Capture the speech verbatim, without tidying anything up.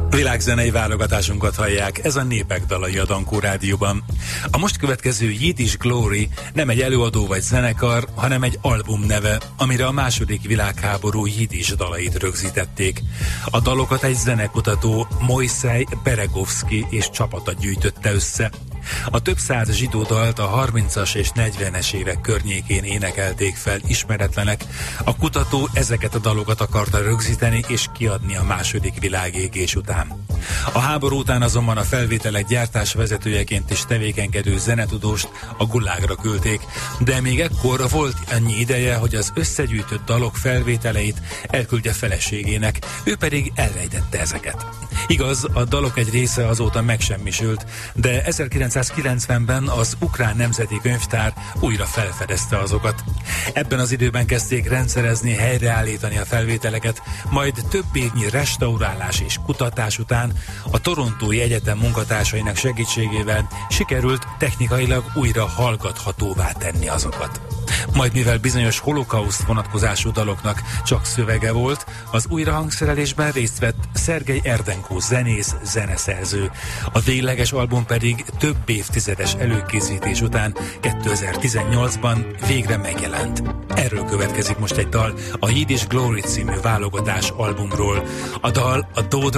Világzenei válogatásunkat hallják, ez a Népek dalai a Dankó Rádióban. A most következő Yiddish Glory nem egy előadó vagy zenekar, hanem egy album neve, amire a második világháború jiddish dalait rögzítették. A dalokat egy zenekutató, Moisei Beregovszki és csapata gyűjtötte össze. A több száz zsidó dalt a harmincas és negyvenes évek környékén énekelték fel ismeretlenek. A kutató ezeket a dalokat akarta rögzíteni és kiadni a második világégés után. A háború után azonban a felvételek gyártás vezetőjeként is tevékenykedő zenetudóst a Gulágra küldték, de még ekkor volt annyi ideje, hogy az összegyűjtött dalok felvételeit elküldje feleségének, ő pedig elrejtette ezeket. Igaz, a dalok egy része azóta megsemmisült, de ezerkilencszázkilencvenben az Ukrán Nemzeti Könyvtár újra felfedezte azokat. Ebben az időben kezdték rendszerezni, helyreállítani a felvételeket, majd több évnyi restaurálás és kutatás után a Torontói Egyetem munkatársainak segítségével sikerült technikailag újra hallgathatóvá tenni azokat. Majd mivel bizonyos holokauszt vonatkozású daloknak csak szövege volt, az újrahangszerelésben részt vett Szergej Erdenkó zenész, zeneszerző. A végleges album pedig több évtizedes előkészítés után kétezer-tizennyolcban végre megjelent. Erről következik most egy dal, a Yiddish Glory című válogatás albumról. A dal a Daughter